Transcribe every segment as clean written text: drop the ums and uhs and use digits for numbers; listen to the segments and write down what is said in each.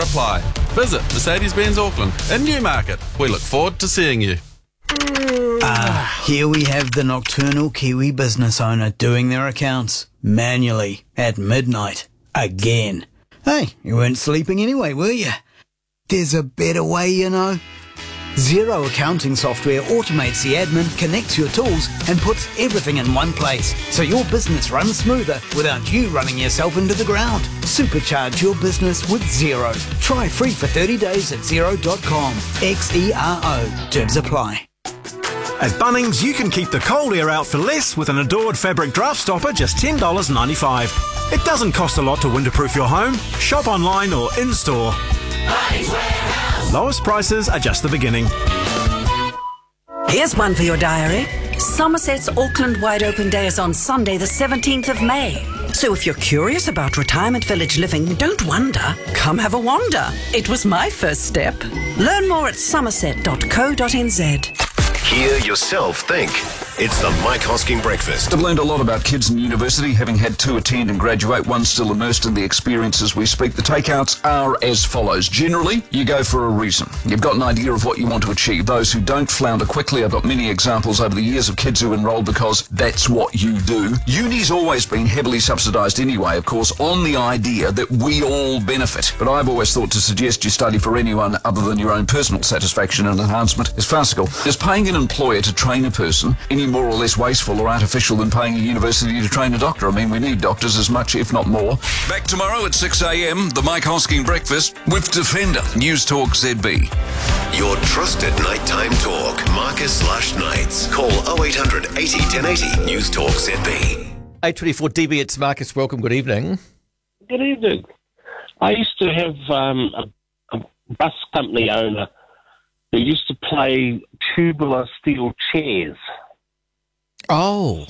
apply. Visit Mercedes-Benz Auckland in Newmarket. We look forward to seeing you. Here we have the nocturnal Kiwi business owner doing their accounts manually at midnight again. Hey, you weren't sleeping anyway, were you? There's a better way, you know. Xero accounting software automates the admin, connects your tools, and puts everything in one place, so your business runs smoother without you running yourself into the ground. Supercharge your business with Xero. Try free for 30 days at xero.com. XERO. Terms apply. At Bunnings, you can keep the cold air out for less with an Adored fabric draft stopper, just $10.95. It doesn't cost a lot to winterproof your home. Shop online or in-store. Bunnings Warehouse. Lowest prices are just the beginning. Here's one for your diary. Somerset's Auckland Wide Open Day is on Sunday the 17th of May. So if you're curious about retirement village living, don't wonder. Come have a wander. It was my first step. Learn more at somerset.co.nz. Hear yourself think. It's the Mike Hosking Breakfast. I've learned a lot about kids in university, having had two attend and graduate, one still immersed in the experience as we speak. The takeouts are as follows. Generally, you go for a reason. You've got an idea of what you want to achieve. Those who don't flounder quickly, I've got many examples over the years of kids who enroll because that's what you do. Uni's always been heavily subsidised anyway, of course, on the idea that we all benefit. But I've always thought to suggest you study for anyone other than your own personal satisfaction and enhancement is farcical. Is paying an employer to train a person any more or less wasteful or artificial than paying a university to train a doctor? I mean, we need doctors as much, if not more. Back tomorrow at 6 a.m, the Mike Hosking Breakfast with Defender, News Talk ZB. Your trusted nighttime talk. Marcus/Knights. Call 0800 80 1080 News Talk ZB. 824 DB, it's Marcus. Welcome, good evening. Good evening. I used to have a bus company owner who used to play tubular steel chairs. Oh,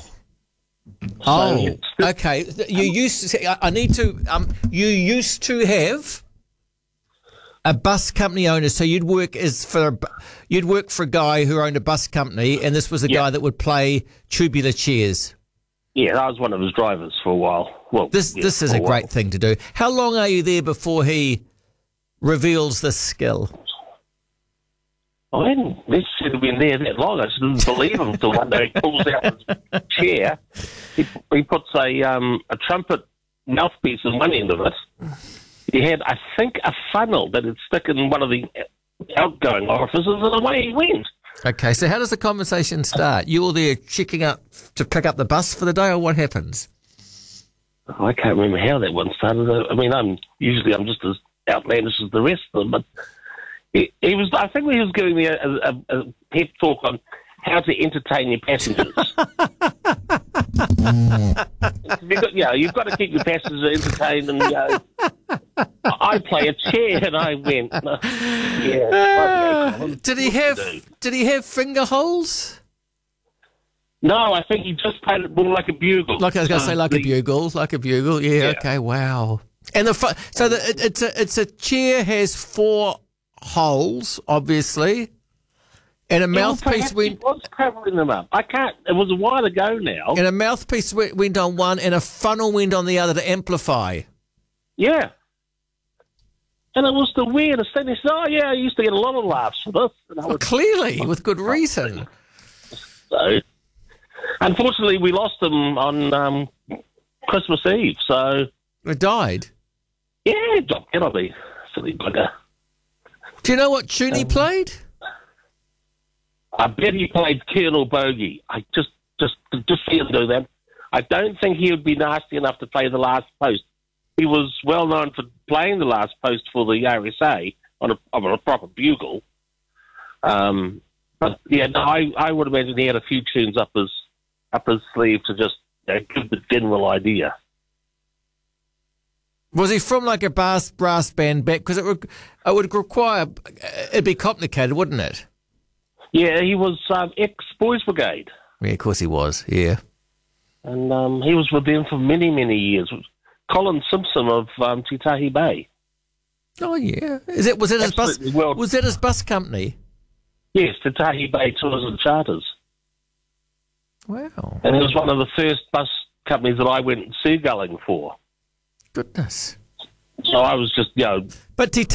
okay. You used to. I need to. You used to have a bus company owner, so you'd work for a guy who owned a bus company, and this was a guy that would play tubular chairs. Yeah, I was one of his drivers for a while. Well, this is a great thing to do. How long are you there before he reveals this skill? I hadn't necessarily been there that long. I just didn't believe him until one day he pulls out his chair. He puts a trumpet mouthpiece in one end of it. He had, I think, a funnel that would stick in one of the outgoing orifices, and away he went. Okay, so how does the conversation start? You all there checking up to pick up the bus for the day, or what happens? I can't remember how that one started. I mean, I'm just as outlandish as the rest of them, but he was. I think he was giving me a pep talk on how to entertain your passengers. You've got to keep your passengers entertained, and I play a chair, and I went. Did he have finger holes? No, I think he just played it more like a bugle. Like I was going to say, like a bugle. Yeah. Okay. Wow. And it's a chair has 4 holes, obviously, and a mouthpiece went. He was covering them up. I can't. It was a while ago now. And a mouthpiece went on one, and a funnel went on the other to amplify. Yeah. And it was the weirdest thing. He said, "Oh yeah, I used to get a lot of laughs for this." And clearly, with good reason. So, unfortunately, we lost him on Christmas Eve. So it died. Yeah, get on me, silly bugger. Do you know what tune he played? I bet he played Colonel Bogey. I just see him do that. I don't think he would be nasty enough to play The Last Post. He was well known for playing The Last Post for the RSA on a proper bugle. But yeah, no, I would imagine he had a few tunes up his sleeve to just give the general idea. Was he from like a brass band back? Because it would require, it'd be complicated, wouldn't it? Yeah, he was ex-Boys Brigade. Yeah, of course he was, yeah. And he was with them for many, many years. Colin Simpson of Titahi Bay. Oh, yeah. Was it his bus company? Yes, Titahi Bay Tours and Charters. Wow. And it was one of the first bus companies that I went seagulling for. Goodness. So I was just, But